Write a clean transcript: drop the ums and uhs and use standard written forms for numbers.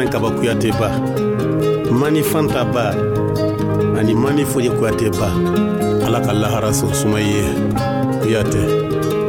kaba kuyate ba mani fanta ba ani mani fodi kuyate ba ala ka lahara sɔn suma ye kuyate